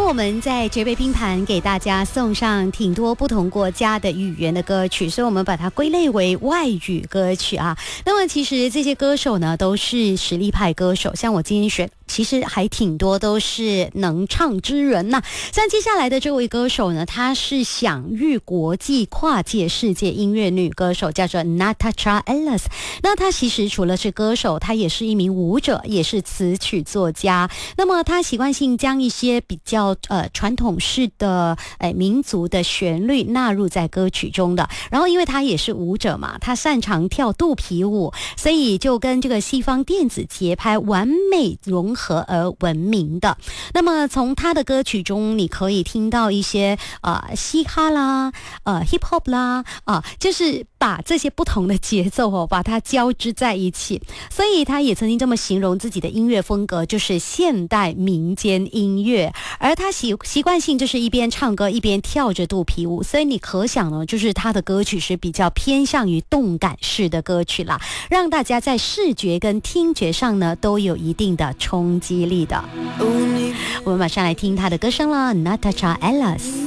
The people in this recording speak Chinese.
我们在绝配拼盘给大家送上挺多不同国家的语言的歌曲，所以我们把它归类为外语歌曲啊。那么其实这些歌手呢都是实力派歌手，像我今天选其实还挺多都是能唱之人呐。像接下来的这位歌手呢，她是享誉国际跨界世界音乐女歌手，叫做 Natasha Ellis。 那她其实除了是歌手，她也是一名舞者，也是词曲作家。那么她习惯性将一些比较传统式的民族的旋律纳入在歌曲中的。然后因为她也是舞者嘛，她擅长跳肚皮舞，所以就跟这个西方电子节拍完美融合而闻名的。那么从她的歌曲中你可以听到一些嘻哈啦hip hop 啦就是把这些不同的节奏把它交织在一起。所以她也曾经这么形容自己的音乐风格，就是现代民间音乐。而她习惯性就是一边唱歌一边跳着肚皮舞，所以你可想呢，就是她的歌曲是比较偏向于动感式的歌曲啦，让大家在视觉跟听觉上呢都有一定的冲击力的。我们马上来听她的歌声了， Natasha Ellis。